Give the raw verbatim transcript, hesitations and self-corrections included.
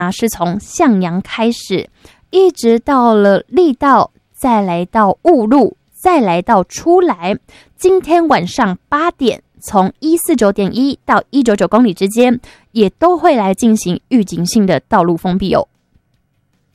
啊，是从向阳开始，一直到了力道，再来到雾路，再来到出来。今天晚上八点，从一四九点一到一九九公里之间，也都会来进行预警性的道路封闭哦。